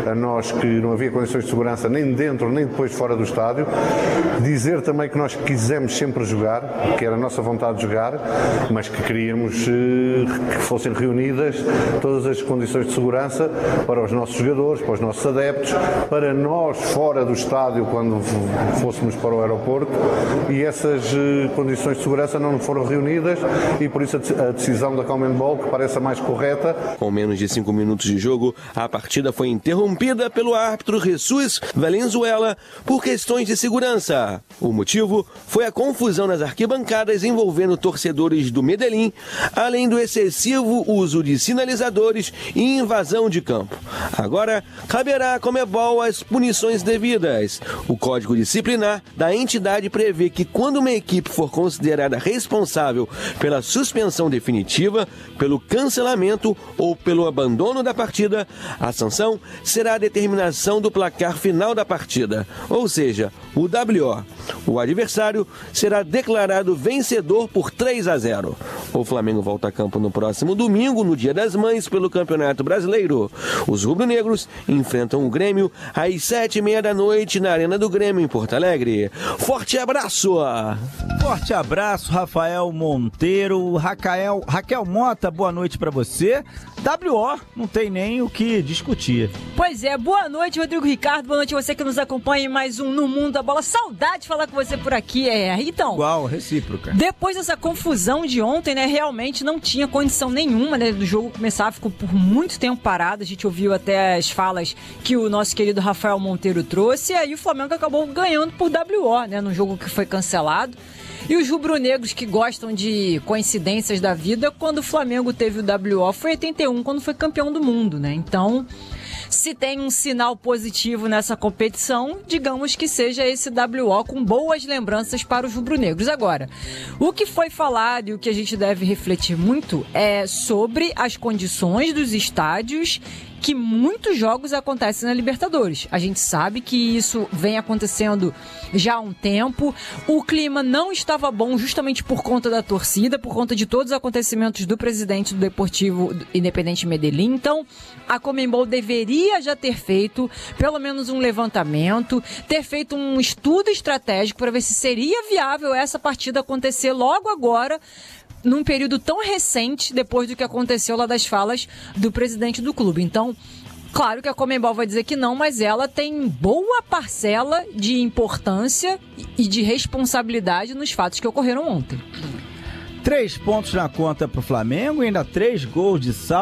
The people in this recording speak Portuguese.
a nós que não havia condições de segurança nem dentro nem depois fora do estádio, dizer também que nós quisemos sempre jogar, que era a nossa vontade de jogar, mas que queríamos que fossem reunidas todas as condições de segurança para os nossos jogadores, para os nossos adeptos, para nós fora do estádio quando fôssemos para o aeroporto, e essas condições de segurança não foram reunidas e por isso a decisão da CONMEBOL, que parece a mais correta. Com menos de 5 minutos de jogo, a partida foi interrompida pelo árbitro Jesus Valenzuela por questões de segurança. O motivo foi a confusão nas arquibancadas envolvendo torcedores do Medellín, além do excessivo uso de sinalizadores e invasão de campo. Agora, caberá à CONMEBOL as punições devidas. O Código Disciplinar da entidade prevê que quando uma equipe for considerada responsável pela suspensão definitiva, pelo cancelamento ou pelo abandono da partida, a sanção será a determinação do placar final da partida, ou seja, o WO. O adversário será declarado vencedor por 3-0. O Flamengo volta a campo no próximo domingo, no Dia das Mães, pelo Campeonato Brasileiro. Os rubro-negros enfrentam o Grêmio às 7h30 da noite na Arena do Grêmio, em Porto Alegre. Forte abraço! Forte abraço, Rafael Monteiro. Raquel Mota, boa noite pra você. WO, não tem nem o que discutir. Pois é, boa noite, Rodrigo Ricardo, boa noite a você que nos acompanha em mais um No Mundo da Bola. Saudade de falar com você por aqui, Então, igual, recíproca. Depois dessa confusão de ontem, realmente não tinha condição nenhuma, do jogo começar, ficou por muito tempo parado, a gente ouviu até as falas que o nosso querido Rafael Monteiro trouxe, e aí o Flamengo acabou ganhando por WO, no jogo que foi cancelado. E os rubro-negros que gostam de coincidências da vida, quando o Flamengo teve o WO foi em 81, quando foi campeão do mundo, Então, se tem um sinal positivo nessa competição, digamos que seja esse WO com boas lembranças para os rubro-negros. Agora, o que foi falado e o que a gente deve refletir muito é sobre as condições dos estádios que muitos jogos acontecem na Libertadores. A gente sabe que isso vem acontecendo já há um tempo. O clima não estava bom justamente por conta da torcida, por conta de todos os acontecimentos do presidente do Deportivo Independente Medellín. Então, a CONMEBOL deveria já ter feito pelo menos um levantamento, ter feito um estudo estratégico para ver se seria viável essa partida acontecer logo agora, num período tão recente, depois do que aconteceu lá das falas do presidente do clube. Então, claro que a CONMEBOL vai dizer que não, mas ela tem boa parcela de importância e de responsabilidade nos fatos que ocorreram ontem. 3 pontos na conta pro Flamengo e ainda 3 gols de saldo.